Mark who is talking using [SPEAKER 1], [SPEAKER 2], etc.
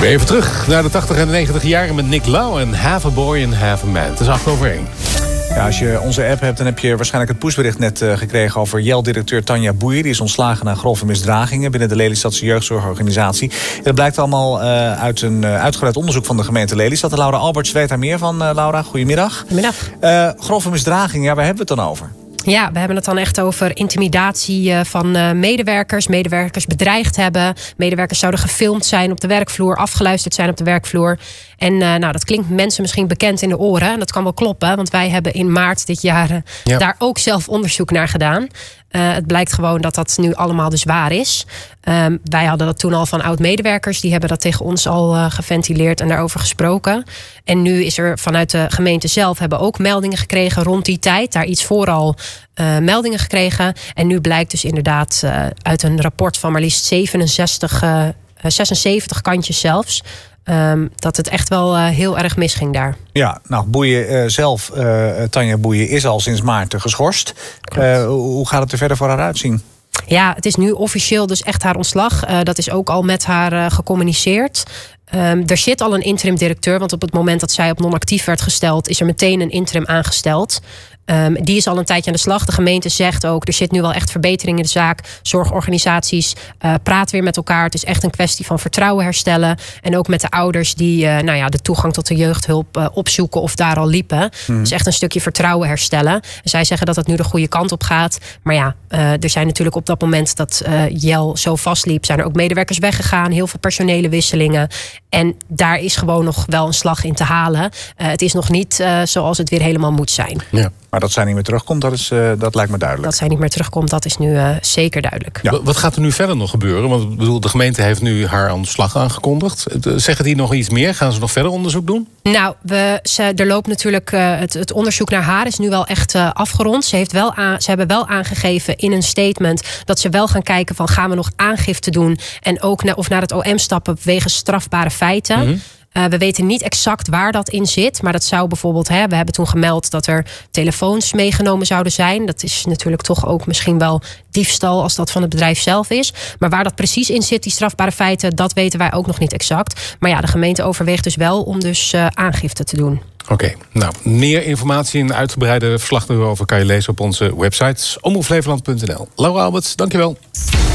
[SPEAKER 1] Weer even terug naar de 80 en de 90 jaren met Nick Lau en Have a Boy and Have a Man. Het is 8:08.
[SPEAKER 2] Ja, als je onze app hebt, dan heb je waarschijnlijk het pushbericht net gekregen over JEL-directeur Tanja Boeien. Die is ontslagen na grove misdragingen binnen de Lelystadse jeugdzorgorganisatie. Dat blijkt allemaal uit een uitgebreid onderzoek van de gemeente Lelystad. Laura Alberts weet daar meer van. Laura, goedemiddag.
[SPEAKER 3] Goedemiddag.
[SPEAKER 2] Grove misdragingen, ja, waar hebben we het dan over?
[SPEAKER 3] Ja, we hebben het dan echt over intimidatie van medewerkers. Medewerkers bedreigd hebben. Medewerkers zouden gefilmd zijn op de werkvloer, afgeluisterd zijn op de werkvloer. En dat klinkt mensen misschien bekend in de oren. En dat kan wel kloppen, want wij hebben in maart dit jaar daar ook zelf onderzoek naar gedaan. Het blijkt gewoon dat dat nu allemaal dus waar is. Wij hadden dat toen al van oud-medewerkers. Die hebben dat tegen ons al geventileerd en daarover gesproken. En nu is er vanuit de gemeente zelf hebben ook meldingen gekregen rond die tijd. Daar iets vooral meldingen gekregen. En nu blijkt dus inderdaad uit een rapport van maar liefst 76 kantjes zelfs. Dat het echt wel heel erg misging daar. Ja,
[SPEAKER 2] nou, Boeien zelf, Tanja Boeien, is al sinds maart geschorst. Hoe gaat het er verder voor haar uitzien?
[SPEAKER 3] Ja, het is nu officieel dus echt haar ontslag. Dat is ook al met haar gecommuniceerd. Er zit al een interim directeur, want op het moment dat zij op non-actief werd gesteld, is er meteen een interim aangesteld. Die is al een tijdje aan de slag. De gemeente zegt ook, er zit nu wel echt verbetering in de zaak. Zorgorganisaties praten weer met elkaar. Het is echt een kwestie van vertrouwen herstellen. En ook met de ouders die de toegang tot de jeugdhulp opzoeken of daar al liepen. Dus echt een stukje vertrouwen herstellen. En zij zeggen dat het nu de goede kant op gaat. Maar ja, er zijn natuurlijk op dat moment dat JEL zo vastliep, zijn er ook medewerkers weggegaan. Heel veel personele wisselingen. En daar is gewoon nog wel een slag in te halen. Het is nog niet zoals het weer helemaal moet zijn.
[SPEAKER 2] Ja. Maar dat zij niet meer terugkomt, dat lijkt me duidelijk.
[SPEAKER 3] Dat zij niet meer terugkomt, dat is nu zeker duidelijk.
[SPEAKER 1] Ja. Wat gaat er nu verder nog gebeuren? Want ik bedoel, de gemeente heeft nu haar ontslag aangekondigd. Zeggen die nog iets meer? Gaan ze nog verder onderzoek doen? Nou,
[SPEAKER 3] er loopt natuurlijk het onderzoek naar haar is nu wel echt afgerond. Ze hebben wel aangegeven in een statement dat ze wel gaan kijken van gaan we nog aangifte doen en ook of naar het OM stappen wegens strafbare feiten. Mm-hmm. We weten niet exact waar dat in zit. Maar dat zou bijvoorbeeld, we hebben toen gemeld dat er telefoons meegenomen zouden zijn. Dat is natuurlijk toch ook misschien wel diefstal als dat van het bedrijf zelf is. Maar waar dat precies in zit, die strafbare feiten, dat weten wij ook nog niet exact. Maar ja, de gemeente overweegt dus wel om dus aangifte te doen.
[SPEAKER 1] Oké, nou, meer informatie en uitgebreide verslag erover kan je lezen op onze website omroepflevoland.nl. Laura Alberts, dankjewel.